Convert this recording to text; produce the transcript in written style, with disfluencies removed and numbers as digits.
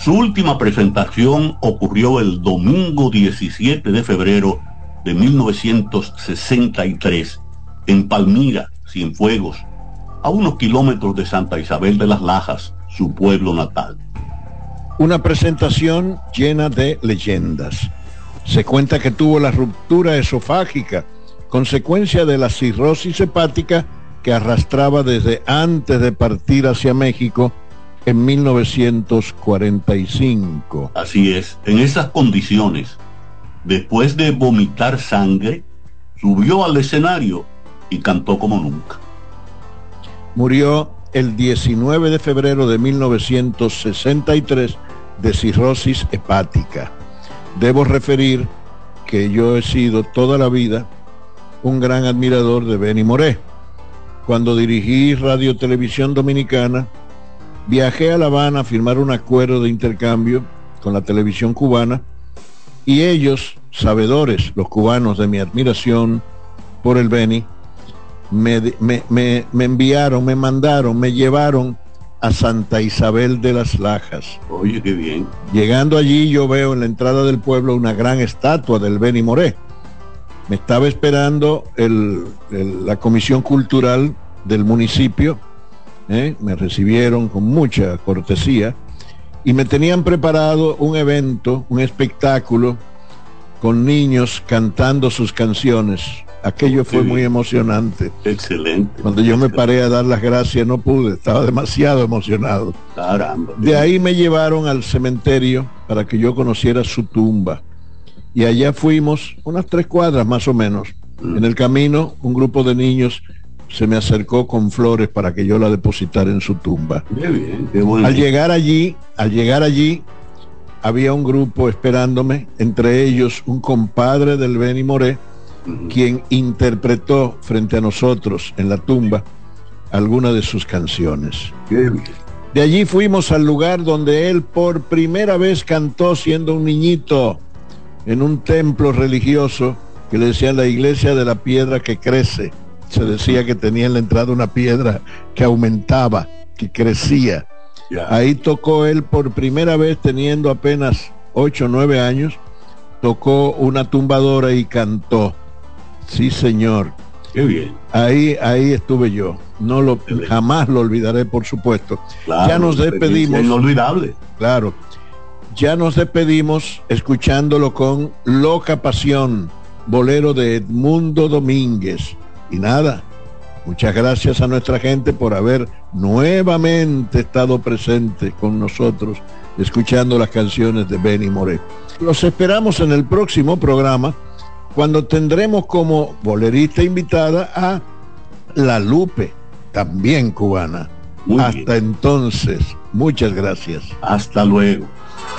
Su última presentación ocurrió el domingo 17 de febrero de 1963 en Palmira, Cienfuegos, a unos kilómetros de Santa Isabel de las Lajas, su pueblo natal. Una presentación llena de leyendas. Se cuenta que tuvo la ruptura esofágica, consecuencia de la cirrosis hepática que arrastraba desde antes de partir hacia México en 1945. Así es, en esas condiciones, después de vomitar sangre, subió al escenario y cantó como nunca. Murió el 19 de febrero de 1963 de cirrosis hepática. Debo referir que yo he sido toda la vida un gran admirador de Benny Moré. Cuando dirigí Radio Televisión Dominicana, viajé a La Habana a firmar un acuerdo de intercambio con la televisión cubana y ellos, sabedores, los cubanos, de mi admiración por el Benny, me enviaron, me mandaron, me llevaron a Santa Isabel de las Lajas. Oye, qué bien. Llegando allí, yo veo en la entrada del pueblo una gran estatua del Benny Moré. Me estaba esperando la comisión cultural del municipio, me recibieron con mucha cortesía y me tenían preparado un evento, un espectáculo con niños cantando sus canciones. Aquello fue muy emocionante. Excelente. Cuando yo me paré a dar las gracias no pude, estaba demasiado emocionado. Caramba. De ahí me llevaron al cementerio para que yo conociera su tumba. Y allá fuimos unas 3 cuadras más o menos. En el camino, un grupo de niños se me acercó con flores para que yo la depositara en su tumba. Qué bien, qué bueno. Al llegar allí, había un grupo esperándome, entre ellos un compadre del Benny Moré, quien interpretó frente a nosotros en la tumba algunas de sus canciones. Qué bien. De allí fuimos al lugar donde él por primera vez cantó siendo un niñito, en un templo religioso que le decían la iglesia de la piedra que crece. Se decía que tenía en la entrada una piedra que aumentaba, que crecía. Ahí tocó él por primera vez, teniendo apenas 8 o 9 años, tocó una tumbadora y cantó. Sí, señor. Qué bien. Ahí estuve yo. Jamás lo olvidaré, por supuesto. Claro, ya nos despedimos. Inolvidable. Claro. Ya nos despedimos escuchándolo con Loca Pasión, bolero de Edmundo Domínguez. Y nada, muchas gracias a nuestra gente por haber nuevamente estado presente con nosotros, escuchando las canciones de Benny Moré. Los esperamos en el próximo programa, cuando tendremos como bolerista invitada a La Lupe, también cubana. Hasta entonces, muchas gracias. Hasta luego.